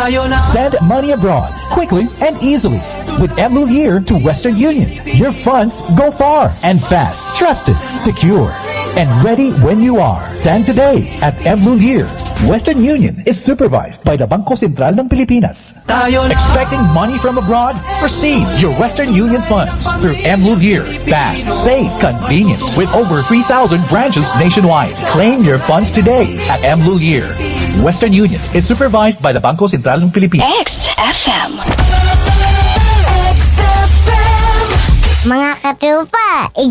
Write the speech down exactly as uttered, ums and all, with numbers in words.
tayo na. Send money abroad quickly and easily with Mlulir to Western Union. Your funds go far and fast, trusted, secure, and ready when you are. Send today at Mlulir. Western Union is supervised by the Bangko Sentral ng Pilipinas. Tayo na. Expecting money from abroad? Receive your Western Union funds through Mlulir. Fast, safe, convenient, with over three thousand branches nationwide. Claim your funds today at Mlulir. Western Union is supervised by the Bangko Sentral ng Pilipinas. X F M. Mga katupa,